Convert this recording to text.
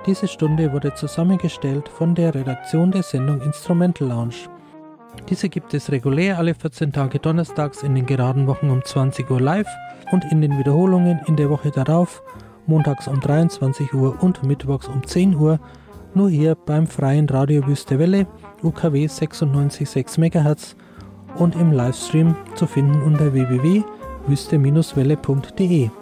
Diese Stunde wurde zusammengestellt von der Redaktion der Sendung Instrumental Lounge. Diese gibt es regulär alle 14 Tage donnerstags in den geraden Wochen um 20 Uhr live und in den Wiederholungen in der Woche darauf, montags um 23 Uhr und mittwochs um 10 Uhr, nur hier beim freien Radio Wüste Welle, UKW 96,6 MHz und im Livestream zu finden unter www.wüste-welle.de.